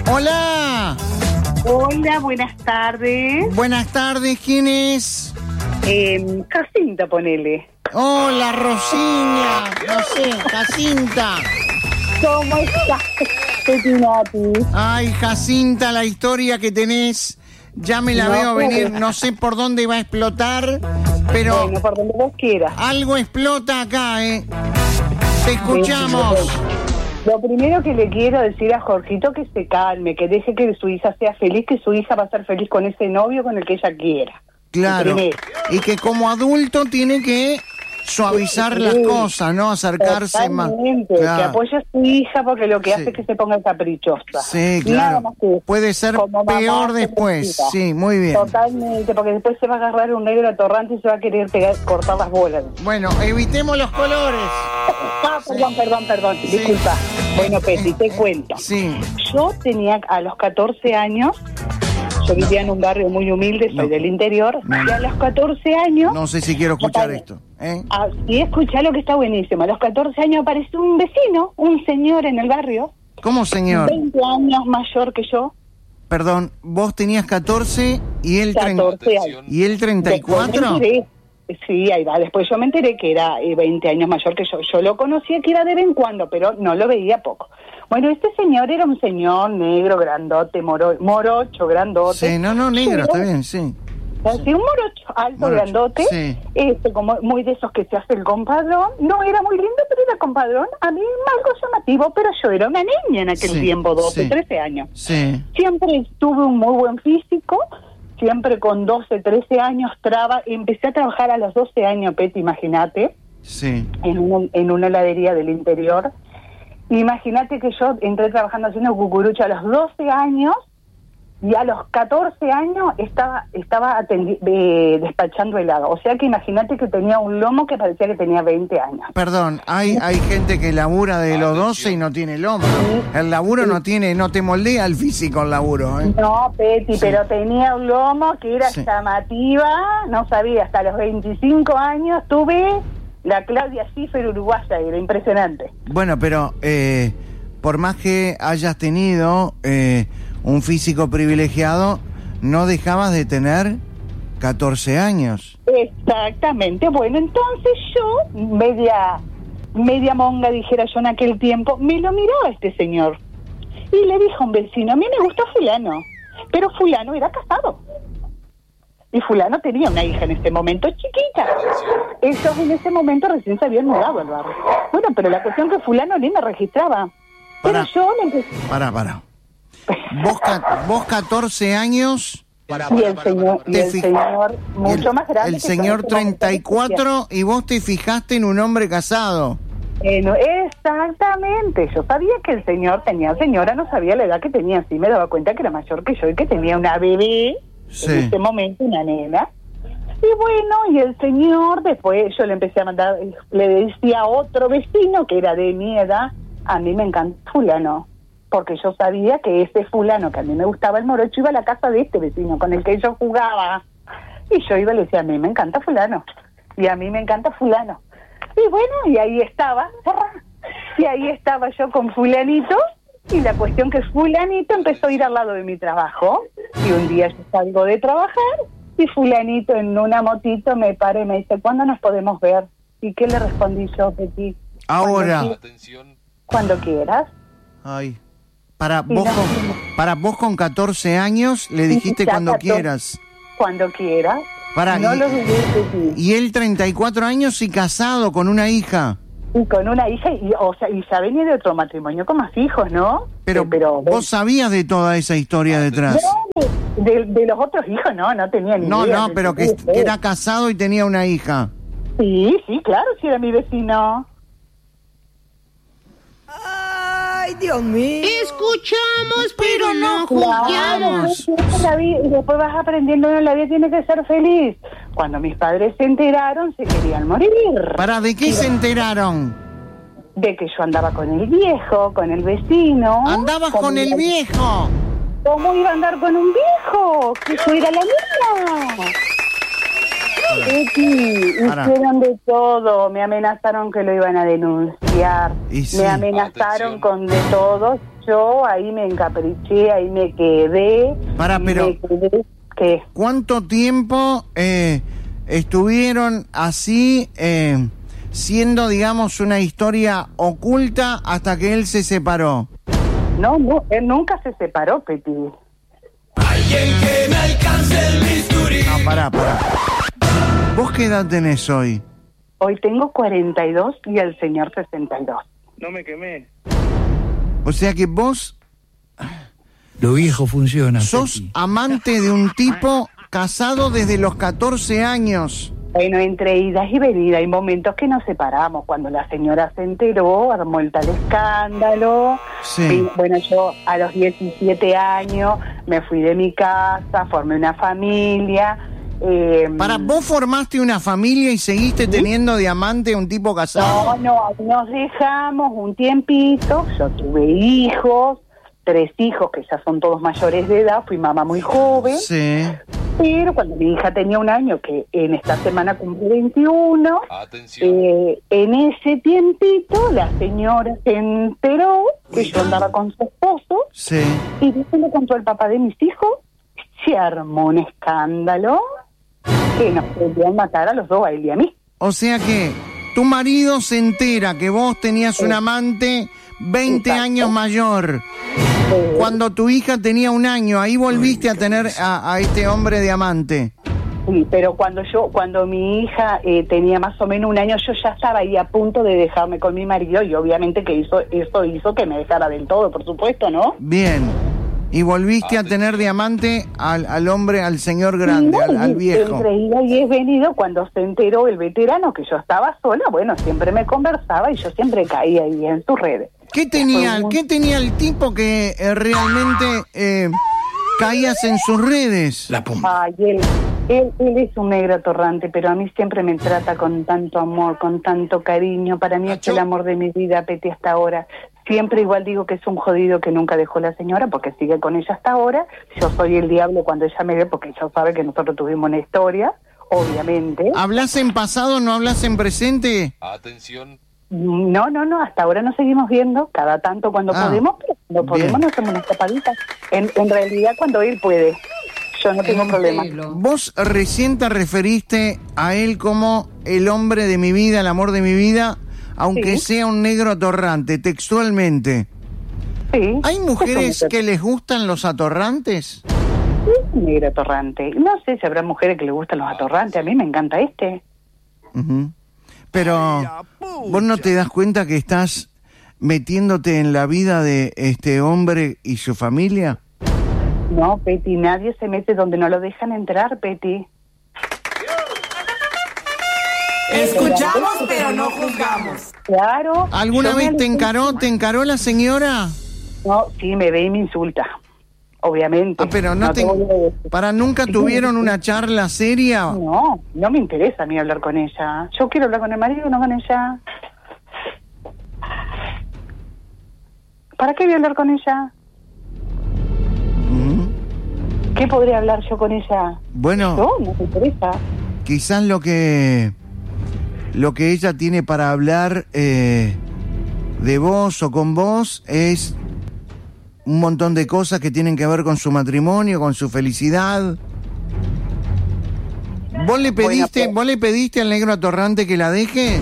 Hola. Hola, buenas tardes. Buenas tardes, ¿quién es? Jacinta, ponele. Hola, Rosiña. No sé, Jacinta. ¿Cómo estás, Petinati? Ay, Jacinta, la historia que tenés, ya me la veo venir. No sé por dónde va a explotar, pero Bueno, por donde vos quieras. algo explota acá, ¿eh? Te escuchamos. Lo primero que le quiero decir a Jorgito que se calme, que deje que su hija sea feliz, que su hija va a ser feliz con ese novio con el que ella quiera. Claro. Y que como adulto tiene que suavizar las cosas, ¿no? Acercarse más. Totalmente, Claro. que apoye a su hija porque lo que hace es que se ponga caprichosa. Sí, Nada claro. más que Puede ser como mamá peor se después. necesita. Sí, muy bien. Totalmente, porque después se va a agarrar un negro atorrante y se va a querer cortar las bolas. Bueno, evitemos los colores. Ah, perdón, Sí. disculpa. Bueno, Peti, te cuento. Sí. Yo tenía a los 14 años, yo vivía en un barrio muy humilde, soy del interior, y a los 14 años... No sé si quiero escuchar esto. Y escuchá lo que está buenísimo. A los 14 años apareció un vecino, un señor en el barrio. ¿Cómo, señor? 20 años mayor que yo. Perdón, vos tenías 14 y él 14 años. ¿Y él 34? Después me enteré. Sí, ahí va. Después yo me enteré que era 20 años mayor que yo. Yo lo conocía que era de vez en cuando, pero no lo veía poco. Bueno, este señor era un señor negro, grandote, morocho, grandote. Sí, no, negro, está bien, sí. Así, un morocho, alto, grandote, sí. Como muy de esos que se hace el compadrón. No era muy lindo, pero era compadrón. A mí algo llamativo, pero yo era una niña en aquel tiempo, 12, 13 años. Sí. Siempre tuve un muy buen físico, siempre con 12, 13 años empecé a trabajar a los 12 años, Peti, imagínate, Sí. en una heladería del interior. Imagínate que yo entré trabajando haciendo cucurucho a los 12 años y a los 14 años estaba despachando helado. O sea que imagínate que tenía un lomo que parecía que tenía 20 años. Perdón, hay gente que labura de los 12 y no tiene lomo. El laburo no te moldea el físico el laburo, ¿eh? No, Peti, pero tenía un lomo que era llamativa, no sabía, hasta los 25 años tuve la Claudia Schiffer uruguaya, era impresionante. Bueno, pero por más que hayas tenido un físico privilegiado, no dejabas de tener 14 años. Exactamente. Bueno, entonces yo, media monga, dijera yo en aquel tiempo, me lo miró a este señor. Y le dijo a un vecino, a mí me gusta fulano. Pero fulano era casado. Y fulano tenía una hija en ese momento chiquita. Ellos en ese momento recién se habían mudado al barrio. Bueno, pero la cuestión que fulano ni me registraba. Pero yo le empecé... Pará. Vos 14 años... Y el señor mucho más grande. El señor 34 y vos te fijaste en un hombre casado. Exactamente. Yo sabía que el señor tenía señora, no sabía la edad que tenía. Sí me daba cuenta que era mayor que yo y que tenía una bebé, en ese momento una nena. Y bueno, y el señor, después yo le empecé a mandar, le decía a otro vecino que era de mi edad, a mí me encanta fulano. Porque yo sabía que ese fulano, que a mí me gustaba el morocho, iba a la casa de este vecino con el que yo jugaba. Y yo iba y le decía, a mí me encanta fulano. Y a mí me encanta fulano. Y bueno, y ahí estaba. Y ahí estaba yo con fulanito. Y la cuestión que fulanito empezó a ir al lado de mi trabajo. Y un día yo salgo de trabajar y fulanito en una motito me para y me dice, ¿cuándo nos podemos ver? ¿Y qué le respondí yo, Petit? Ahora. Cuando quieras. Ay. Para vos con 14 años le dijiste cuando quieras. Cuando quieras. No lo dudé. Y él 34 años y casado con una hija. Y con una hija, y ya venía de otro matrimonio con más hijos, ¿no? Pero vos sabías de toda esa historia detrás. No, de los otros hijos no tenía ni idea. No, pero que era casado y tenía una hija. Sí, claro, sí era mi vecino. ¡Ay, Dios mío! Escuchamos, pero no juzgamos. Y después vas aprendiendo, la vida tiene que ser feliz. Cuando mis padres se enteraron, se querían morir. ¿De qué se enteraron? De que yo andaba con el viejo, con el vecino. ¿Andabas con el viejo? ¿Cómo iba a andar con un viejo? Que yo era la niña. Hicieron de todo, me amenazaron que lo iban a denunciar, me amenazaron con de todo. yo ahí me encapriché, ahí me quedé. Pero ¿qué? ¿Cuánto tiempo estuvieron así, siendo, digamos, una historia oculta hasta que él se separó? No, él nunca se separó, Peti. Alguien que me alcance el bisturí. No, pará. ¿Vos qué edad tenés hoy? Hoy tengo 42 y el señor 62. No me quemé. O sea que vos Lo viejo funciona. sos Peti. amante de un tipo casado desde los 14 años. Bueno, entre idas y venidas hay momentos que nos separamos. Cuando la señora se enteró, armó el tal escándalo. Sí. Y, bueno, yo a los 17 años me fui de mi casa, formé una familia. ¿Vos formaste una familia y seguiste teniendo de amante a un tipo casado? No, nos dejamos un tiempito. Yo tuve hijos, 3 hijos que ya son todos mayores de edad. Fui mamá muy joven. Sí. Pero cuando mi hija tenía un año, que en esta semana cumple 21, en ese tiempito la señora se enteró que yo andaba con su esposo. Sí. Y se le contó al papá de mis hijos. Se armó un escándalo que nos podían matar a los dos, a él y a mí. O sea que tu marido se entera que vos tenías un amante 20 Exacto. años mayor. Cuando tu hija tenía 1 año, ahí volviste a tener a este hombre de amante. Sí, pero cuando mi hija tenía más o menos 1 año, yo ya estaba ahí a punto de dejarme con mi marido y obviamente que eso hizo que me dejara del todo, por supuesto, ¿no? Bien. Y volviste a tener de amante al hombre, al señor grande, al viejo. Entre ida y es venido, cuando se enteró el veterano que yo estaba sola, bueno, siempre me conversaba y yo siempre caía ahí en sus redes. ¿Qué tenía el tipo que realmente caías en sus redes? La pumba. Ay, él es un negro atorrante, pero a mí siempre me trata con tanto amor, con tanto cariño. Para mí es el amor de mi vida, Peti, hasta ahora. Siempre igual digo que es un jodido que nunca dejó la señora, porque sigue con ella hasta ahora. Yo soy el diablo cuando ella me ve, porque ella sabe que nosotros tuvimos una historia, obviamente. ¿Hablas en pasado, no hablas en presente? Atención. No, hasta ahora nos seguimos viendo, cada tanto cuando podemos, pero cuando podemos nos hacemos una escapadita. En realidad cuando él puede, yo no tengo problema. Vos recién te referiste a él como el hombre de mi vida, el amor de mi vida, aunque sea un negro atorrante, textualmente. Sí. ¿Hay mujeres que les gustan los atorrantes? Un negro atorrante. No sé si habrá mujeres que les gustan los atorrantes, a mí me encanta este. Uh-huh. Pero vos no te das cuenta que estás metiéndote en la vida de este hombre y su familia. No, Peti, nadie se mete donde no lo dejan entrar, Peti. Escuchamos, pero no juzgamos. Claro. ¿Alguna yo vez me te encaró la señora? No, sí, me ve y me insulta, obviamente. Pero te voy a decir. ¿Para nunca tuvieron una charla seria? No me interesa a mí hablar con ella. Yo quiero hablar con el marido, no con ella. ¿Para qué voy a hablar con ella? ¿Qué podría hablar yo con ella? Bueno, No me interesa. quizás lo que ella tiene para hablar de vos o con vos es un montón de cosas que tienen que ver con su matrimonio, con su felicidad. ¿Vos le pediste al negro atorrante que la deje?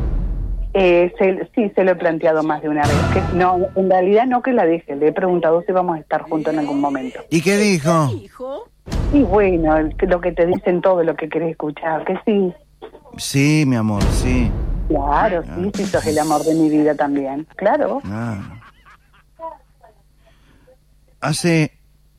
Sí, se lo he planteado más de una vez. Que no, en realidad no que la deje. Le he preguntado si vamos a estar juntos en algún momento. ¿Y qué dijo? Y bueno, lo que te dicen todo lo que querés escuchar, que sí. Sí, mi amor, sí. Claro, sí, sos el amor de mi vida también. Claro. Hace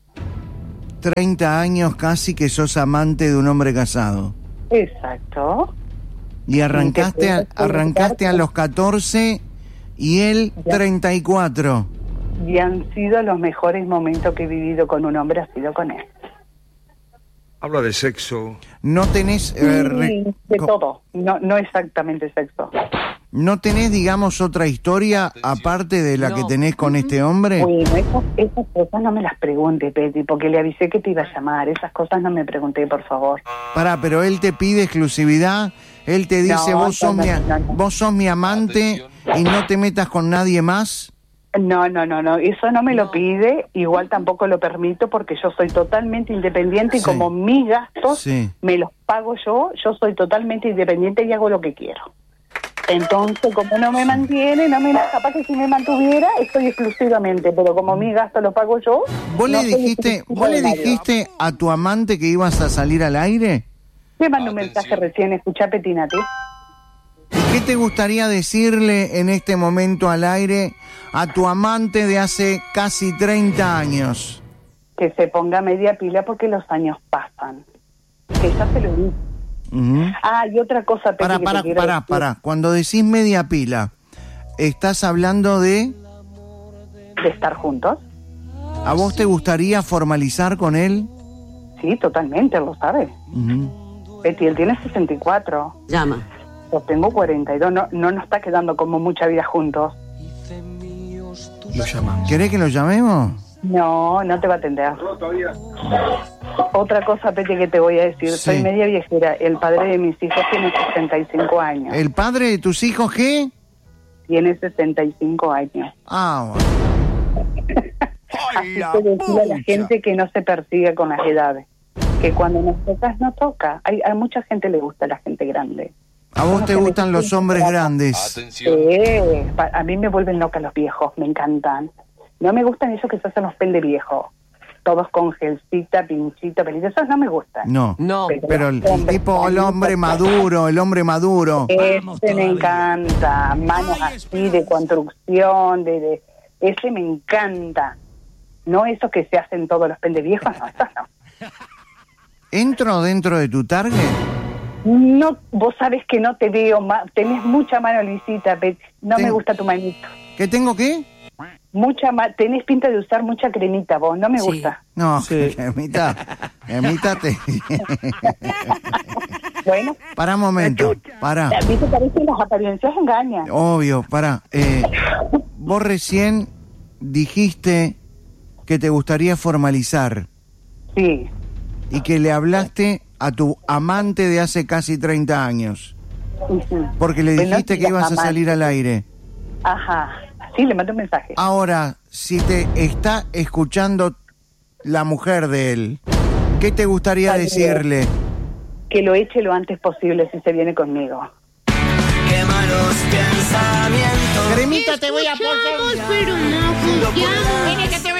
30 años casi que sos amante de un hombre casado. Exacto. Y arrancaste a los 14 y él 34. Y han sido los mejores momentos que he vivido con un hombre, ha sido con él. Habla de sexo. No tenés... de todo, no exactamente sexo. ¿No tenés, digamos, otra historia aparte de la que tenés con este hombre? Bueno, esas cosas no me las pregunte, Peti, porque le avisé que te iba a llamar. Esas cosas no me pregunté, por favor. Pero él te pide exclusividad, él te dice, vos sos mi amante y no te metas con nadie más. No, eso no me lo pide, igual tampoco lo permito porque yo soy totalmente independiente y Sí. como mis gastos Sí. me los pago yo soy totalmente independiente y hago lo que quiero. Entonces, como no me mantiene, capaz que si me mantuviera, estoy exclusivamente, pero como mis gastos los pago yo... ¿Vos no le soy dijiste, exclusiva de nadie. a tu amante que ibas a salir al aire? Te mando un mensaje recién, escuchá, Petinati. ¿Qué te gustaría decirle en este momento al aire a tu amante de hace casi 30 años? Que se ponga media pila porque los años pasan. Que ya se lo dije. Ujú. Ah, y otra cosa, Peti, que te quiero decir. Para. Cuando decís media pila, ¿estás hablando de... De estar juntos. ¿A vos te gustaría formalizar con él? Sí, totalmente, él lo sabe. Ujú. Peti, él tiene 64. Llama. Yo tengo 42. No nos está quedando como mucha vida juntos. Lo llamamos. ¿Querés que lo llamemos? No te va a atender. Otra cosa, Peti, que te voy a decir. Sí. Soy media viejera. El padre de mis hijos tiene 65 años. ¿El padre de tus hijos qué? Tiene 65 años. Ah, bueno. Así que decirle a la gente que no se persigue con las edades. Que cuando nos tocas, no toca. A mucha gente le gusta la gente grande. ¿A vos te gustan los hombres grandes? A mí me vuelven locas los viejos, me encantan. No me gustan esos que se hacen los pende viejos. Todos con gelcita, pinchito, pelito. Esos no me gustan. No, pero el tipo, el hombre maduro. Ese me encanta. Manos así de construcción, ese me encanta. No esos que se hacen todos los pende viejos, no, esos no. ¿Entro dentro de tu target? No, vos sabés que no te veo, tenés mucha mano lisita, no me gusta tu manito. ¿Qué tengo qué? Tenés pinta de usar mucha cremita vos, no me gusta. No, cremita te... Bueno. Para un momento, para. ¿Viste? Parece que las apariencias engañan. Obvio, para. Vos recién dijiste que te gustaría formalizar. Sí. Y que le hablaste a tu amante de hace casi 30 años. Uh-huh. Porque le dijiste que ibas a salir al aire. Ajá. Sí, le mandé un mensaje. Ahora, si te está escuchando la mujer de él, ¿qué te gustaría decirle? Que lo eche lo antes posible si se viene conmigo. Qué malos pensamientos. Cremita, te voy a poner. Pero no funciona. Mire que te